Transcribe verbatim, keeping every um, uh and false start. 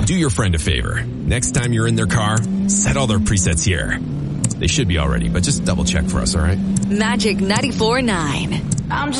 Do your friend a favor. Next time you're in their car, set all their presets here. They should be all ready, but just double check for us, all right? Magic ninety-four point nine. I'm just